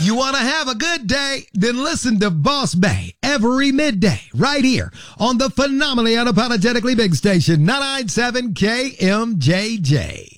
You want to have a good day? Then listen to Boss Bay every midday right here on the phenomenally unapologetically big station, 997 KMJJ.